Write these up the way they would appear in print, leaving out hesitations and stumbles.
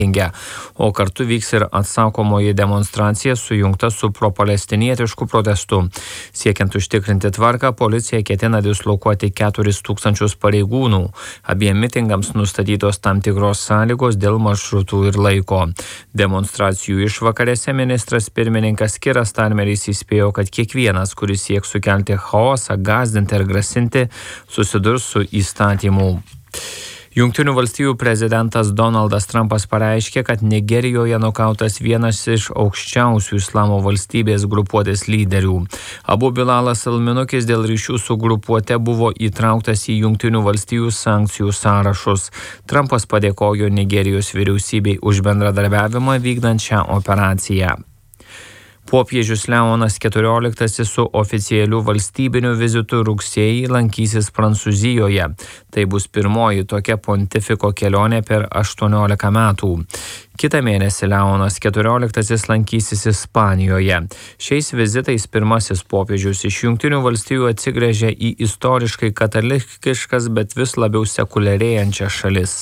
o kartu vyks ir atsakomoji demonstracija sujungta su propalestinietišku protestu. Siekiant užtikrinti tvarką, policija ketina dislokuoti 4000 pareigūnų. Abiem mitingams nustatytos tam tikros sąlygos dėl maršrutų ir laiko. Demonstracijų išvakarėse ministras pirmininkas Kiras Starmeris įspėjo, kad kiekvienas, kuris sieks sukelti chaosą, gąsdinti ar grasinti, susidurs su įstatymu. Jungtinių valstijų prezidentas Donaldas Trumpas pareiškė, kad Nigerijoje nukautas vienas iš aukščiausių islamo valstybės grupuotės lyderių. Abu Bilalas Al-Minukis dėl ryšių su grupuote buvo įtrauktas į Jungtinių valstijų sankcijų sąrašus. Trumpas padėkojo Nigerijos vyriausybei už bendradarbiavimą vykdant šią operaciją. Popiežius Leonas XIV su oficialiu valstybiniu vizitu rugsėjį lankysis Prancūzijoje. Tai bus pirmoji tokia pontifiko kelionė per 18 metų. Kitą mėnesį Leonas XIV lankysis Ispanijoje. Šiais vizitais pirmasis popiežius iš Jungtinių valstijų atsigręžė į istoriškai katalikiškas, bet vis labiau sekuliarėjančias šalis.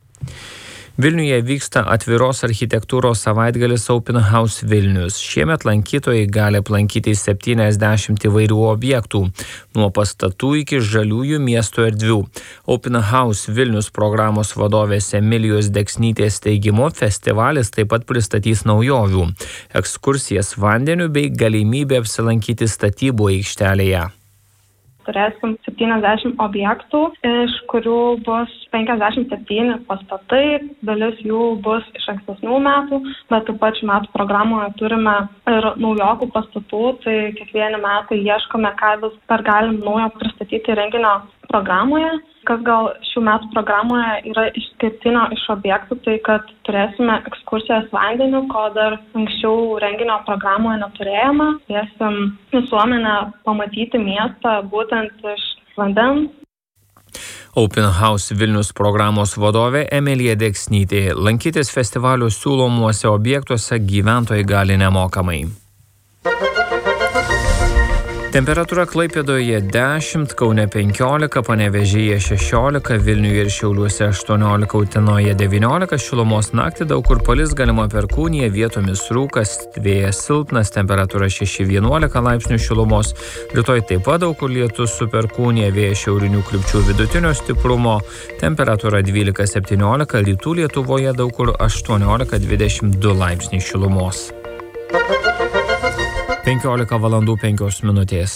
Vilniuje vyksta atviros architektūros savaitgalis Open House Vilnius. Šiemet lankytojai gali aplankyti 70 įvairių objektų, nuo pastatų iki žaliųjų miesto erdvių. Open House Vilnius programos vadovės Emilijos Deksnytės teigimu, festivalis taip pat pristatys naujovių, ekskursijas vandeniu bei galimybę apsilankyti statybų aikštelėje. Turėsim 70 objektų, iš kurių bus 57 pastatai, dalis jų bus iš ankstesnių metų, bet taip pat šių metų programoje turime ir naujokų pastatų, tai kiekvieni metai ieškome, ką vis dar galim naujo pristatyti renginio programoje. Kas gal šių metų programoje yra išskirtinio iš objektų, tai kad turėsime ekskursijas vandeniu, ko dar anksčiau renginio programoje neturėjome. Kviesim visuomenę pamatyti miestą būtent iš vandens. Open House Vilnius programos vadovė Emilija Deksnytė. Lankytis festivalio siūlomuose objektuose gyventojai gali nemokamai. Temperatūra Klaipėdoje 10, Kaune 15, Panevėžyje 16, Vilniuje ir Šiauliuose 18, Utenoje 19, šilumos naktį daug kur palis, galima perkūnija, vietomis rūkas, vėjas silpnas, temperatūra 6-11 laipsnių šilumos. Rytoj taip pat daug kur lietus su perkūnija, vėjas šiaurinių krypčių vidutinio stiprumo, temperatūra 12-17, rytų Lietuvoje daug kur 18-22 laipsniai šilumos. 15 valandų 5 minutės.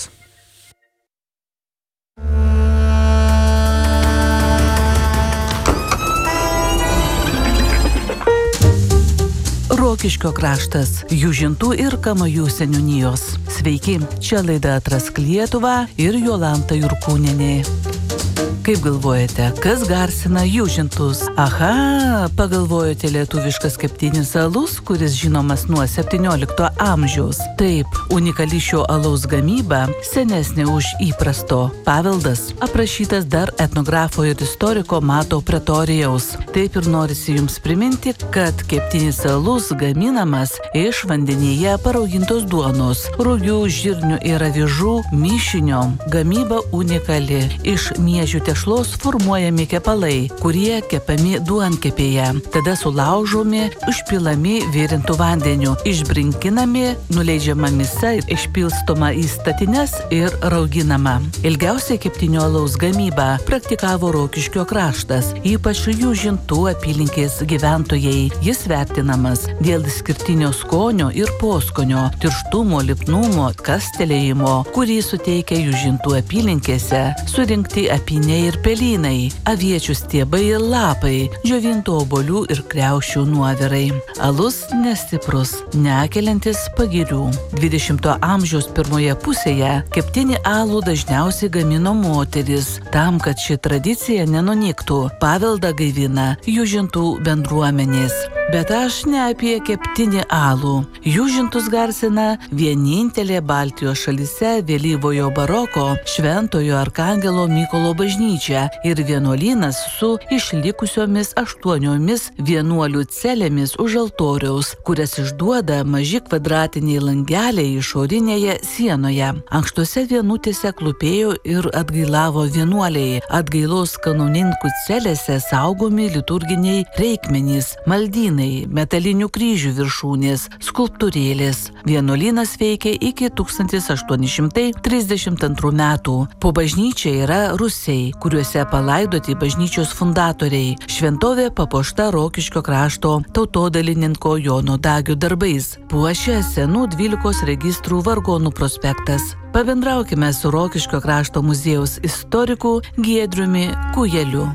Rokiškio kraštas, Jūžintų ir Kamajų seniūnijos. Sveiki, čia laida Atrask Lietuvą ir Jolanta Jurkūnienė. Kaip galvojate, kas garsina Jūžintus? Aha, pagalvojote lietuviškas keptinis alus, kuris žinomas nuo 17 amžiaus. Taip, unikali šio alaus gamyba senesnė už įprasto. Paveldas aprašytas dar etnografo ir istoriko Mato Pretorijaus. Taip ir norisi jums priminti, kad keptinis alus gaminamas iš vandenyje paraugintos duonos, rugių, žirnių ir avižų mišinio. Gamyba unikali. Iš miežių tešlos formuojami kepalai, kurie kepami duonkepėje. Tada sulaužomi, užpilami virintų vandeniu, išbrinkinami, nuleidžiama misa ir išpilstoma į statines ir rauginama. Ilgiausiai keptinio alaus gamybą praktikavo Rokiškio kraštas, ypač Jūžintų apylinkės gyventojai. Jis vertinamas dėl išskirtinio skonio ir poskonio, tirštumo, lipnumo, kastelėjimo, kurį suteikia Jūžintų apylinkėse surinkti apyniai ir pelynai, aviečių stiebai ir lapai, džiovintų obuolių ir kriaušių nuovirai. Alus nestiprus, nekeliantis pagirių. 20 amžiaus pirmoje pusėje keptinį alų dažniausiai gamino moteris. Tam, kad ši tradicija nenunyktų, paveldą gaivina Jūžintų bendruomenės. Bet aš ne apie keptinį alų. Jūžintus garsina vienintelė Baltijos šalyse vėlyvojo baroko Šventojo Arkangelo Mykolo bažnyčia ir vienuolynas su išlikusiomis 8 vienuolių celėmis už altoriaus, kurias išduoda maži kvadratiniai langeliai išorinėje sienoje. Ankštose vienutėse klūpėjo ir atgailavo vienuoliai. Atgailos kanonininkų celėse saugomi liturginiai reikmenys, maldynai, lentynai, metalinių kryžių viršūnės, skulptūrėlės. Vienuolynas veikė iki 1832 metų. Po bažnyčia yra rūsiai, kuriuose palaidoti bažnyčios fundatoriai. Šventovė papuošta Rokiškio krašto tautodalininko Jono Dagio darbais. Puošia senų 12 registrų vargonų prospektas. Pabendraukime su Rokiškio krašto muziejaus istoriku Giedriumi Kujeliu.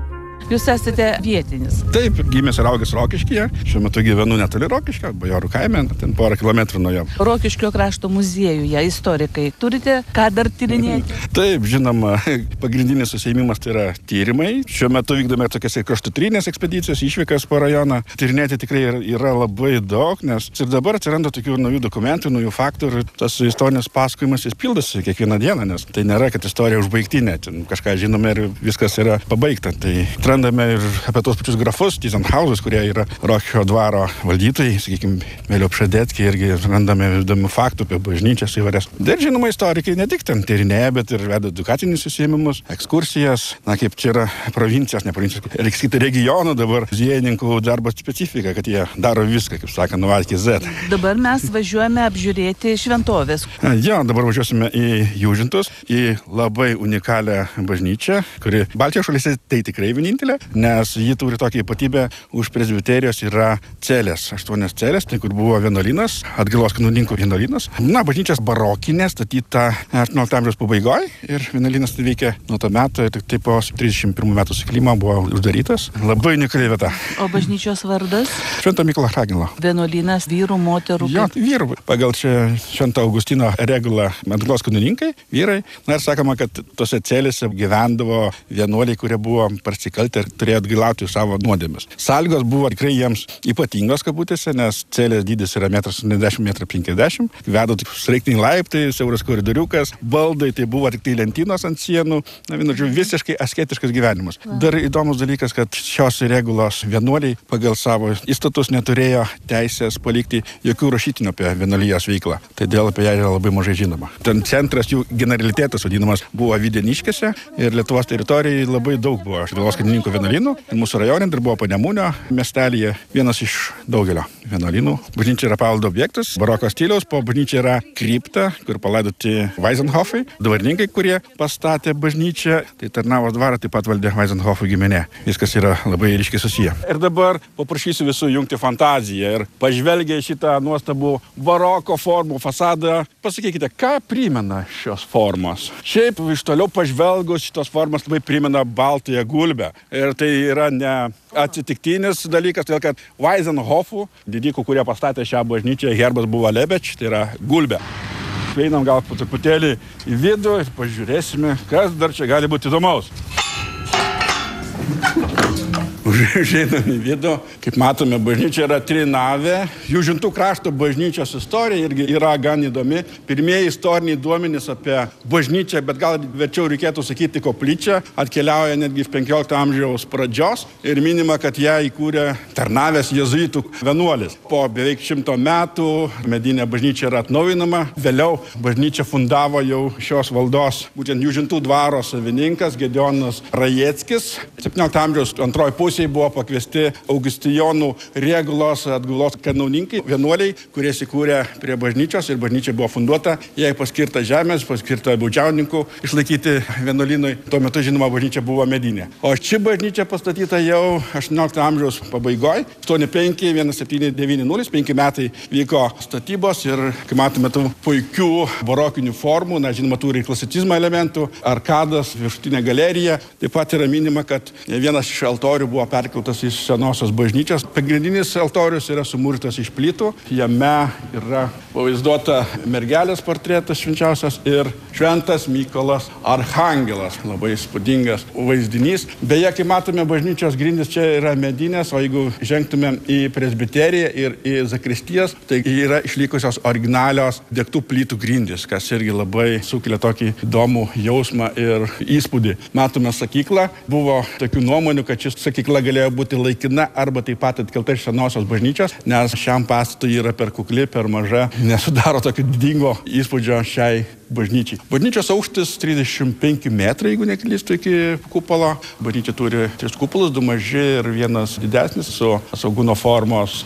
Jūs esate vietinis. Taip, gimęs ir augęs Rokiškyje. Šiuo metu gyvenu netoli Rokiškio, Bajorų kaime, ten porą kilometrų nuo jo. Rokiškio krašto muziejuje istorikai turite ką dar tyrinėti? Taip, žinoma, pagrindinis užsiėmimas tai yra tyrimai. Šiuo metu vykdome tokias kraštutrinės ekspedicijos, išvykas po rajoną. Tyrinėti tikrai yra labai daug, nes ir dabar atsiranda tokių naujų dokumentų, naujų faktų ir tas istorinis pasakojimas jis pildosi kiekvieną dieną, nes tai nėra, kad istorija užbaigtinė. Ten kažką žinome ir viskas yra pabaigta. Tai randame ir apie tos pačius grafus, Tyzenhausus, kurie yra Rokiškio dvaro valdytojai, sakykime, Vėliau Pšadetkiai, irgi randame įdomių faktų apie bažnyčias įvairias. Ir žinoma, istorikai ne tik ten tyrinėja, bet ir veda edukacinius užsiėmimus, ekskursijas, kaip čia yra provincijos, ne provincijos, reikia sakyti regionų dabar, muziejininkų darbo specifika, kad jie daro viską, kaip sakant, nuo A iki Z. Dabar mes važiuojame apžiūrėti šventovės. Jo, dabar važiuosime į Jūžintus, į labai unikalią bažnyčią, kuri Baltijos šalyse tai tikrai vienintelė, nes ji turi tokią ypatybę, už presbiterijos yra celės, 8 celės, tai kur buvo vienuolynas, Atgailos kanaunikų vienuolynas. Bažnyčios barokinė, statyta 18 amžiaus pabaigoje ir vienuolynas tai veikia nuo to meto, tik taip po 31 metų sukilimo buvo uždarytas. Labai unikali vieta. O bažnyčios vardas? Švento Mykolo Arkangelo. Vienuolynas vyrų, moterų? Jo, vyrų. Pagal čia Švento Augustino regulą Atgailos kanauninkai, vyrai. Ir sakoma, kad tose celėse gyvendavo vienuoliai, kurie buvo parsikalti ir turėjo atgailauti savo nuodėmes. Sąlygos buvo tikrai jiems ypatingos kabutėse, nes celės dydis yra 1,70 m, veda tik sraigtiniai laiptai, siauras koridoriukas, baldai, tai buvo tik tai lentynos ant sienų, visiškai asketiškas gyvenimas. Dar įdomus dalykas, kad šios regulos vienuoliai pagal savo įstatus neturėjo teisės palikti jokių rašytinių apie vienuolijos veiklą. Todėl apie ją yra labai mažai žinoma. Ten centras jų generalitetas vadinamas buvo Videniškėse ir Lietuvos teritorijai labai daug buvo Atgailos kanaunikų vienuolynų. Mūsų rajone dar buvo Panemunio miestelyje vienas iš daugelio vienuolynų. Bažnyčia yra paveldo objektas, baroko stiliaus, po bažnyčia yra kripta, kur palaidoti Weisenhofai, dvarininkai, kurie pastatė bažnyčią, tai Tarnavos dvarą taip pat valdė Weisenhofų giminė. Viskas yra labai ryškiai susiję. Ir dabar paprašysiu visų jungti fantaziją ir pažvelgę šitą nuostabų baroko formų fasadą, pasakykite, ką primena šios formos. Šiaip iš toliau pažvelgus šitos formos labai primena baltąją gulbę. Ir tai yra ne atsitiktinis dalykas, todėl kad Weisenhofų didikų, kurie pastatė šią bažnyčią, herbas buvo Lebeč, tai yra gulbė. Einam gal po truputėlį į vidų ir pažiūrėsime, kas dar čia gali būti įdomaus. Užeinam į vidų. Kaip matome, bažnyčia yra trinavė. Jūžintų krašto bažnyčios istorija irgi yra gan įdomi. Pirmieji istoriniai duomenys apie bažnyčią, bet gal verčiau reikėtų sakyti koplyčią, atkeliauja netgi iš 15 amžiaus pradžios ir minima, kad ją įkūrė Tarnavės jėzuitų vienuolis. Po beveik 100 metų medinė bažnyčia yra atnaujinama. Vėliau bažnyčią fundavo jau šios valdos, būtent Jūžintų dvaro savininkas Gedionas Rajeckis. 17 amžiaus antroji pusė buvo pakviesti Augustijonų Regulos Atgailos kanauninkai, vienuoliai, kurie įsikūrė prie bažnyčios ir bažnyčia buvo funduota, jai paskirta žemės, paskirta baudžiauninkų išlaikyti vienuolynui. Tuo metu, žinoma, bažnyčia buvo medinė. O ši bažnyčia pastatyta jau 18 amžiaus pabaigoje, 85-1790, 5 metai vyko statybos ir, kaip matome, tų puikių barokinių formų, žinoma, turi klasicizmo elementų, arkadas, viršutinė galerija. Taip pat yra minima, kad vienas iš altorių buvo perkeltas iš senosios bažnyčios. Pagrindinis altorius yra sumūrytas iš plytų. Jame yra pavaizduota mergelės portretas švenčiausias ir Šventas Mykolas Arkangelas. Labai įspūdingas vaizdinys. Beje, kai matome, bažnyčios grindys čia yra medinės, o jeigu žengtumėm į presbiteriją ir į zakristijas, tai yra išlikusios originalios degtų plytų grindys, kas irgi labai sukelia tokį įdomų jausmą ir įspūdį. Matome sakyklą. Buvo tokių nuomonių, kad šis sakykla galėjo būti laikina arba taip pat atkelta iš senosios bažnyčios, nes šiam pastatui yra per kukli, per maža, nesudaro tokio didingo įspūdžio šiai bažnyčiai. Bažnyčios aukštis 35 metrai, jeigu neklystu, iki kupolo. Bažnyčia turi 3 kupolus, 2 maži ir 1 didesnis su sagūno formos